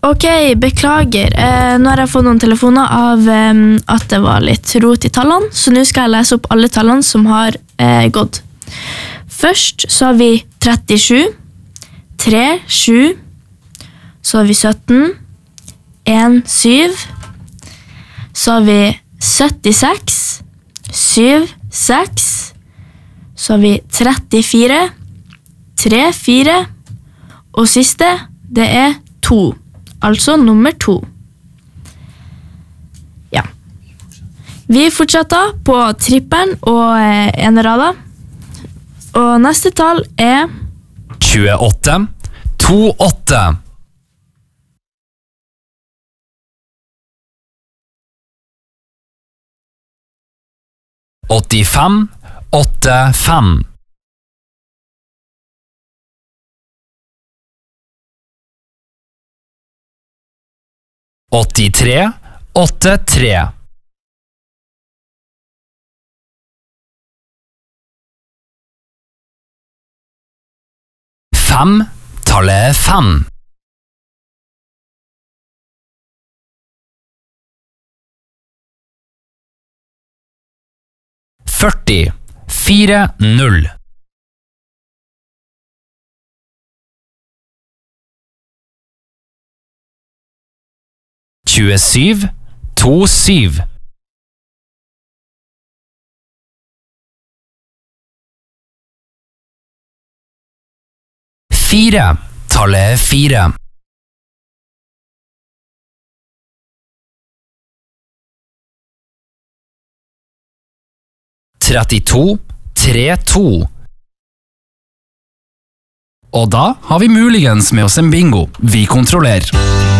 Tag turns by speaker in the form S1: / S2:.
S1: Ok, beklager. Nå har jeg fått noen telefoner av at det var litt rot i tallene, så nå skal jeg lese opp alle tallene som har gått. Først så har vi 37, 3, 7, så har vi 17, 1, 7, så har vi 76, 7, 6, så har vi 34, 3, 4, og siste, det er 2. Altså nummer 2. Ja. Vi fortsetter på tripperen og enerada. Og neste tall er
S2: 28, 28. 85, 85. 83, 83. 5, tallet 5. 40, 4, 0. 27, 2, 7. 4, tallet 4. 32, 3, 2.
S3: Og da har vi muligens med oss en bingo. Vi kontrollerer.